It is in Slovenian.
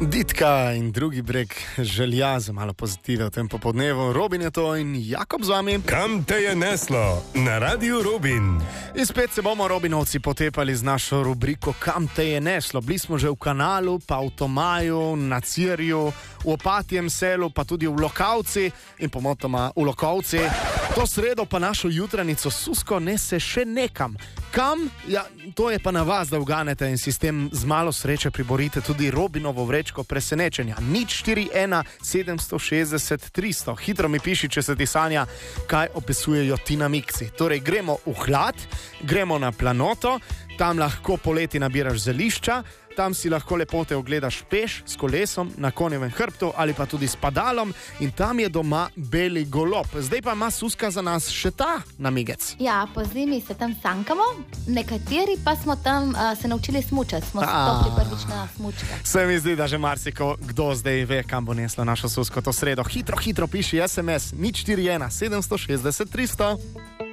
Ditka in drugi breg želja za malo pozitive v tem popodnevu. Robin je to in Jakob z vami. Kam te je neslo? Na Radiu Robin. In spet se bomo Robinovci potepali z našo rubriko Kam te je neslo. Bili smo že v Kanalu, pa v Tomaju, na Cirju, v Opatjem selu, pa tudi v Lokavci in pomotoma v Lokovci. To sredo pa našo jutranico Susko nese še nekam. Kam? Ja, to je pa na vas, da uganete in si s tem z malo sreče priborite tudi Robinovo vrečko presenečenja. 041 760 300. Hitro mi piši, če se ti sanja, kaj opisujejo ti namigci. Torej, gremo v hlad, gremo na planoto, tam lahko poleti nabiraš zelišča, tam si lahko lepote ogledaš peš s kolesom na konjevem hrbtu ali pa tudi s padalom in tam je doma beli golob. Zdaj pa ima Suska za nas še ta namigec. Ja, po zimi se tam sankamo, nekateri pa smo tam se naučili smučati, smo stopili prvič na smučke. Se mi zdi, da že marsiko kdo zdaj ve, kam bo nesla našo Susko to sredo. Hitro piši SMS 041 760 300.